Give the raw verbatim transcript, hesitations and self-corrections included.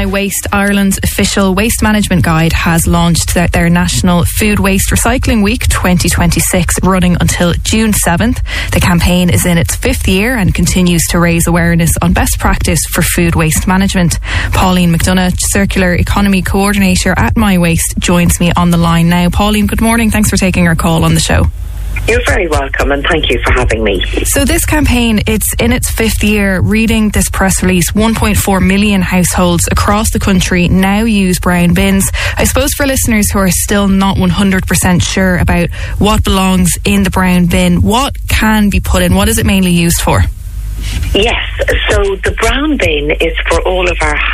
My Waste Ireland's official waste management guide has launched their, their National Food Waste Recycling Week twenty twenty-six, running until June seventh. The campaign is in its fifth year and continues to raise awareness on best practice for food waste management. Pauline McDonough, Circular Economy Coordinator at My Waste, joins me on the line now. Pauline, good morning. Thanks for taking our call on the show. You're very welcome, and thank you for having me. So this campaign, it's in its fifth year. Reading this press release, one point four million households across the country now use brown bins. I suppose for listeners who are still not one hundred percent sure about what belongs in the brown bin, what can be put in? What is it mainly used for? Yes, so the brown bin is for all of our